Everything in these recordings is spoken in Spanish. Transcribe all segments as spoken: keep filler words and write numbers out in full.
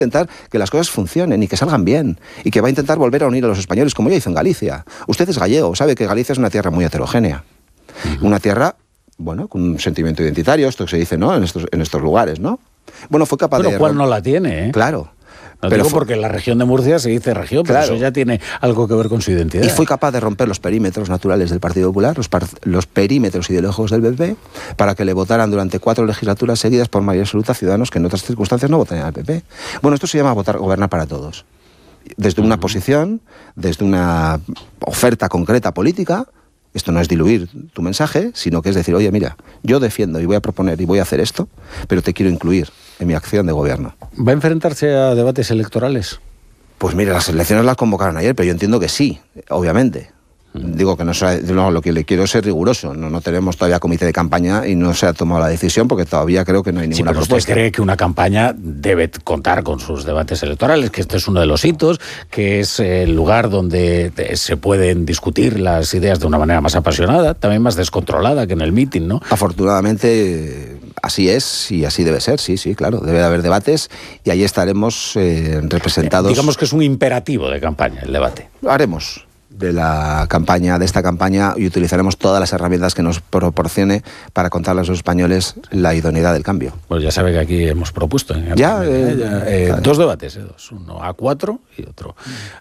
intentar que las cosas funcionen y que salgan bien, y que va a intentar volver a unir a los españoles, como ya hizo en Galicia. Usted es gallego, sabe que Galicia es una tierra muy heterogénea. Uh-huh. Una tierra, bueno, con un sentimiento identitario, esto que se dice, ¿no?, en estos, en estos lugares, ¿no? Bueno, fue capaz Pero de... Pero ¿cuál no la tiene, eh? Claro. No pero digo fue... porque la región de Murcia se dice región, pero claro. eso ya tiene algo que ver con su identidad. Y fue capaz de romper los perímetros naturales del Partido Popular, los, par... los perímetros ideológicos del P P, para que le votaran durante cuatro legislaturas seguidas por mayoría absoluta ciudadanos que en otras circunstancias no votarían al P P. Bueno, esto se llama votar, gobernar para todos. Desde una uh-huh. posición, desde una oferta concreta política. Esto no es diluir tu mensaje, sino que es decir, oye, mira, yo defiendo y voy a proponer y voy a hacer esto, pero te quiero incluir en mi acción de gobierno. ¿Va a enfrentarse a debates electorales? Pues mira, las elecciones las convocaron ayer, pero yo entiendo que sí, obviamente. Digo que no, no, lo que le quiero es ser riguroso. No, no tenemos todavía comité de campaña y no se ha tomado la decisión porque todavía creo que no hay ninguna sí, pero propuesta. ¿Usted cree que una campaña debe contar con sus debates electorales? Que este es uno de los hitos, que es el lugar donde se pueden discutir las ideas de una manera más apasionada, también más descontrolada que en el mitin, ¿no? Afortunadamente así es y así debe ser, sí, sí, claro. Debe de haber debates y ahí estaremos eh, representados. Digamos que es un imperativo de campaña el debate. Lo haremos. de la campaña, de esta campaña, y utilizaremos todas las herramientas que nos proporcione para contarles a los españoles la idoneidad del cambio. Pues ya sabe que aquí hemos propuesto ¿eh? ya, eh, ya eh, vale. dos debates, eh, dos, uno a cuatro y otro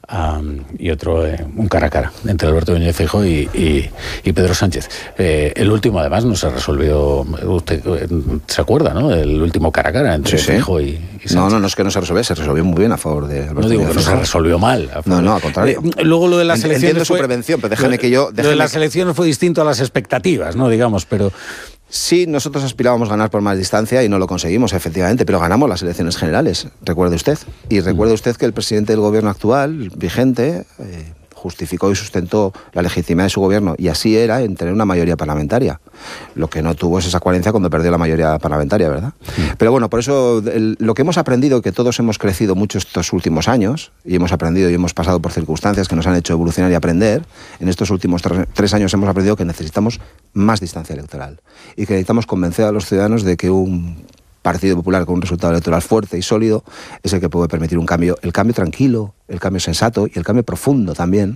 um, y otro eh, un cara a cara entre Alberto Núñez Feijóo y, y, y Pedro Sánchez. Eh, el último además no se resolvió, usted se acuerda, ¿no? El último cara a cara entre sí, sí. Feijóo y, y Sánchez. No, no, no es que no se resolvió, se resolvió muy bien a favor de Alberto. No digo Núñez que no Feijóo. se resolvió mal. No, no, al contrario. Eh, luego lo de las elecciones Entiendo su fue, prevención, pero déjame que yo... Déjame lo de las elecciones fue distinto a las expectativas, ¿no? Digamos, pero... Sí, nosotros aspirábamos a ganar por más distancia y no lo conseguimos, efectivamente, pero ganamos las elecciones generales, recuerde usted. Y recuerde usted que el presidente del gobierno actual, vigente, eh, justificó y sustentó la legitimidad de su gobierno, y así era en tener una mayoría parlamentaria. Lo que no tuvo es esa coherencia cuando perdió la mayoría parlamentaria, ¿verdad? Sí. Pero bueno, por eso el, lo que hemos aprendido, que todos hemos crecido mucho estos últimos años, y hemos aprendido y hemos pasado por circunstancias que nos han hecho evolucionar y aprender, en estos últimos tres, tres años hemos aprendido que necesitamos más distancia electoral, y que necesitamos convencer a los ciudadanos de que un Partido Popular con un resultado electoral fuerte y sólido es el que puede permitir un cambio, el cambio tranquilo, el cambio sensato y el cambio profundo también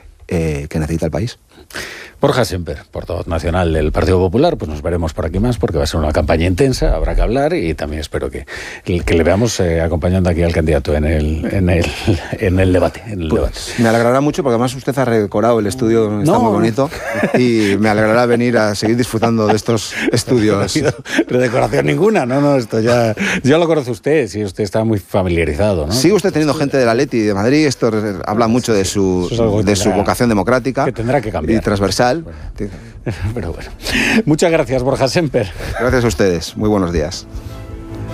eh, que necesita el país. Borja Semper, portavoz nacional del Partido Popular, pues nos veremos por aquí más porque va a ser una campaña intensa, habrá que hablar, y también espero que, que le veamos eh, acompañando aquí al candidato en el, en el, en el debate. En el pues, debate. Me alegrará mucho porque además usted ha redecorado el estudio, no. Está muy bonito, y me alegrará venir a seguir disfrutando de estos estudios. No ha habido redecoración ninguna, no, no, esto ya, ya lo conoce usted, si usted está muy familiarizado, ¿no? Sigue usted teniendo gente del Atleti y de Madrid, esto habla mucho de su, de tendrá, su vocación democrática que tendrá que cambiar. Y transversal. Bueno, pero bueno. Muchas gracias, Borja Semper. Gracias a ustedes. Muy buenos días.